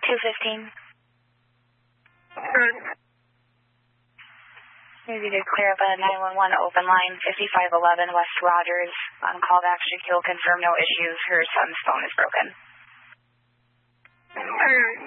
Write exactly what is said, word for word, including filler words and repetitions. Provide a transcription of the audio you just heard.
two fifteen. Good. Maybe to clear up a nine one one open line, fifty-five eleven West Rogers. On callback, should kill confirm no issues. Her son's phone is broken. Alright.